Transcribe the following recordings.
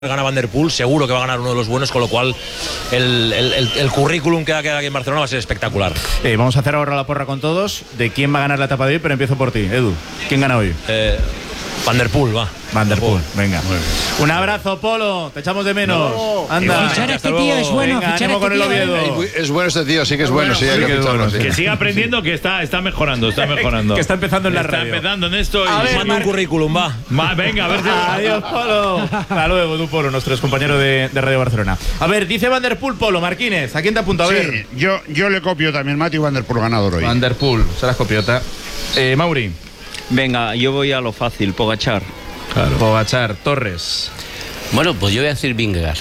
Gana Van der Poel, seguro que va a ganar uno de los buenos, con lo cual el currículum que queda aquí en Barcelona va a ser espectacular. Vamos a hacer ahora la porra con todos de quién va a ganar la etapa de hoy, pero empiezo por ti, Edu. ¿Quién gana hoy? Van der Poel, va. Van der Poel, venga. Un abrazo, Polo, te echamos de menos. No. Anda. Fichar a este tío es bueno. Venga, ánimo con el Oviedo. Es bueno este tío, sí que es bueno. Sí, sí, que siga aprendiendo, que está mejorando, que está empezando en la radio. Está empezando en esto. Manda un currículum, va. Venga, a ver si... Adiós, Polo. Hasta luego, tú, Polo, nuestro compañero de Radio Barcelona. A ver, dice Van der Poel, Polo, Marquínez, ¿a quién te apunta? A ver. Sí, yo le copio también, Matthew Van der Poel ganador hoy. Van der Poel, serás copiota. Mauri. Venga, yo voy a lo fácil, Pogačar. Claro. Pogačar, Torres. Bueno, pues yo voy a decir Vingegaard.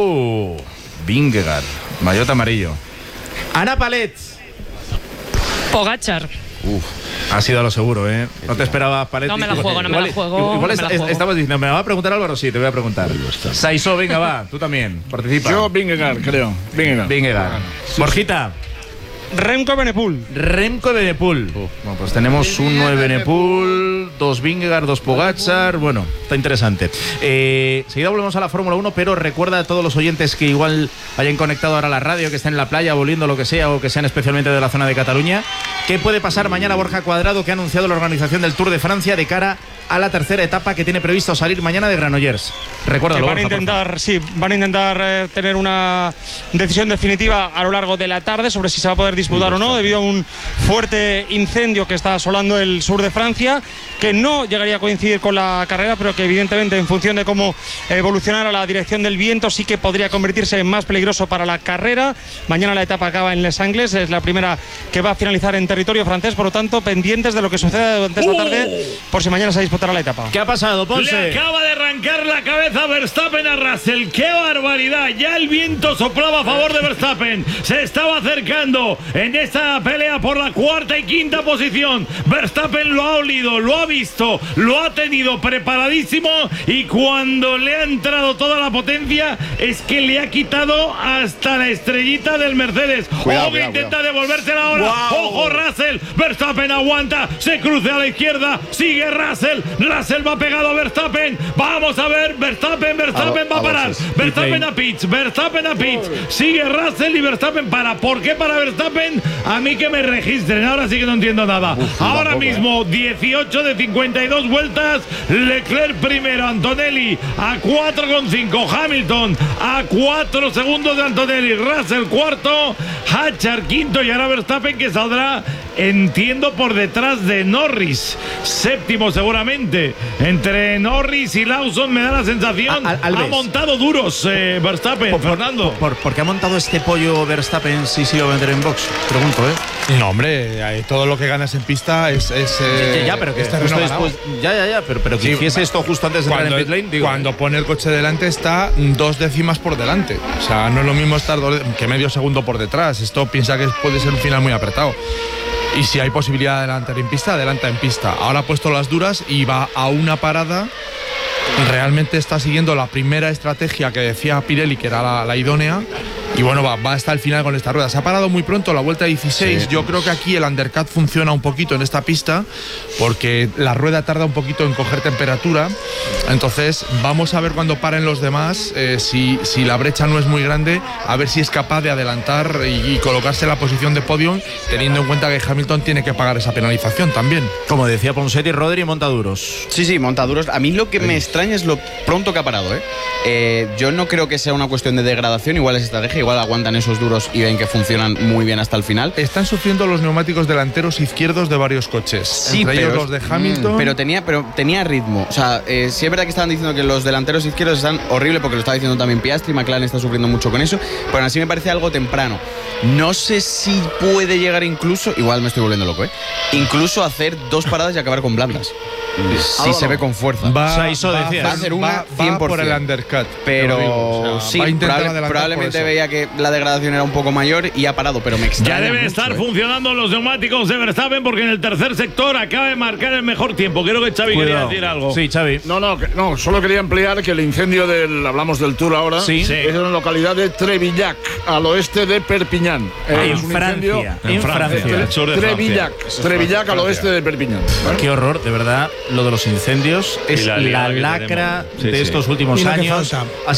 Vingegaard, maillot amarillo. Ana Palets. Pogačar. Ha sido a lo seguro, ¿eh? No te esperaba Palets. No me la juego, no me la juego. Igual estabas diciendo, ¿me va a preguntar Álvaro? Sí, te voy a preguntar. Saisó, venga, va, tú también, participa. Yo Vingegaard, creo. Vingegaard. Borjita. Remco Evenepoel. Bueno, pues tenemos un 9 Evenepoel, 2 Vingegaard, 2 Pogačar. Bueno, está interesante. Seguida volvemos a la Fórmula 1, pero recuerda a todos los oyentes que igual hayan conectado ahora a la radio, que estén en la playa, volviendo lo que sea, o que sean especialmente de la zona de Cataluña. ¿Qué puede pasar mañana, Borja Cuadrado, que ha anunciado la organización del Tour de Francia de cara a la tercera etapa que tiene previsto salir mañana de Granollers? Recuérdalo, van a intentar tener una decisión definitiva a lo largo de la tarde sobre si se va a poder disputar o no, debido a un fuerte incendio que está asolando el sur de Francia, que no llegaría a coincidir con la carrera, pero que evidentemente en función de cómo evolucionara la dirección del viento sí que podría convertirse en más peligroso para la carrera. Mañana la etapa acaba en Les Angles, es la primera que va a finalizar en territorio francés, por lo tanto pendientes de lo que suceda durante esta tarde, por si mañana se disputará la etapa. ¿Qué ha pasado, Ponce? Le acaba de arrancar la cabeza Verstappen a Russell. ¡Qué barbaridad! Ya el viento soplaba a favor de Verstappen. Se estaba acercando en esta pelea por la cuarta y quinta posición. Verstappen lo ha olido, lo ha visto, lo ha tenido preparadísimo, y cuando le ha entrado toda la potencia es que le ha quitado hasta la estrellita del Mercedes. Cuidado, Intenta devolvérsela ahora. ¡Ojo, Russell! Verstappen aguanta, se cruce a la izquierda, sigue Russell va pegado a Verstappen. Vamos a ver, Verstappen va a parar. Verstappen a pitch, sigue Russell y Verstappen para. ¿Por qué para Verstappen? A mí que me registren, ahora sí que no entiendo nada. Ahora mismo 18 de 52 vueltas, Leclerc primero, Antonelli a 4,5, Hamilton a 4 segundos de Antonelli, Russell cuarto, Hatchar quinto, y ahora Verstappen, que saldrá, entiendo, por detrás de Norris, séptimo seguramente. Entre Norris y Lawson me da la sensación ha montado duros Verstappen. Fernando, ¿por qué ha montado este pollo Verstappen si se va a meter en box? Pregunto, No, hombre, todo lo que ganas en pista es pero que justo después, pero que hiciese esto justo antes de entrar en pit lane, cuando pone el coche delante está 2 décimas por delante. O sea, no es lo mismo estar que medio segundo por detrás. Esto piensa que puede ser un final muy apretado. Y si hay posibilidad de adelantar en pista, adelanta en pista. Ahora ha puesto las duras y va a una parada. Realmente está siguiendo la primera estrategia que decía Pirelli, que era la idónea. Y bueno, va hasta el final con esta rueda. Se ha parado muy pronto, la vuelta 16. Sí. Yo creo que aquí el undercut funciona un poquito en esta pista, porque la rueda tarda un poquito en coger temperatura. Entonces vamos a ver cuando paren los demás, si la brecha no es muy grande, a ver si es capaz de adelantar y colocarse en la posición de podium, teniendo en cuenta que Hamilton tiene que pagar esa penalización también. Como decía Ponsetti, Rodri, montaduros. Sí, montaduros. A mí lo que me extraña es lo pronto que ha parado, yo no creo que sea una cuestión de degradación, igual es estrategia, igual aguantan esos duros y ven que funcionan muy bien hasta el final. Están sufriendo los neumáticos delanteros izquierdos de varios coches, sí, entre ellos los de Hamilton. Pero tenía ritmo. O sea, sí es verdad que estaban diciendo que los delanteros izquierdos están horribles, porque lo estaba diciendo también Piastri, McLaren está sufriendo mucho con eso, pero así me parece algo temprano. No sé si puede llegar incluso, igual me estoy volviendo loco, incluso hacer 2 paradas y acabar con blandas. Sí, se ve con fuerza. Va a hacer una 100%. Va por el undercut. Pero sí, probablemente veía creía que la degradación era un poco mayor y ha parado, pero me extraña Ya deben mucho, estar funcionando los neumáticos de Verstappen porque en el tercer sector acaba de marcar el mejor tiempo. Creo que Xavi quería decir algo. Sí, Xavi. No, solo quería ampliar que el incendio hablamos del Tour ahora, Sí. es en la localidad de Trevillac, al oeste de Perpiñán. En Es un incendio Francia. En Francia. El sur de Trevillac al oeste de Perpiñán. Qué horror, de verdad, lo de los incendios es la la liada que lacra tenemos. de estos últimos Y lo que años. falta.